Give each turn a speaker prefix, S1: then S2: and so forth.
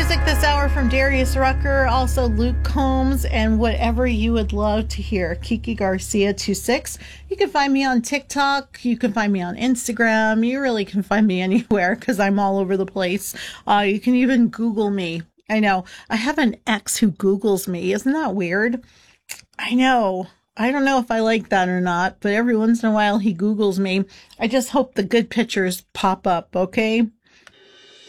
S1: music this hour from Darius Rucker, also Luke Combs, and whatever you would love to hear. Kiki Garcia 26. You can find me on TikTok. You can find me on Instagram. You really can find me anywhere because I'm all over the place. You can even Google me. I know. I have an ex who Googles me. Isn't that weird? I know. I don't know if I like that or not, but every once in a while he Googles me. I just hope the good pictures pop up, okay?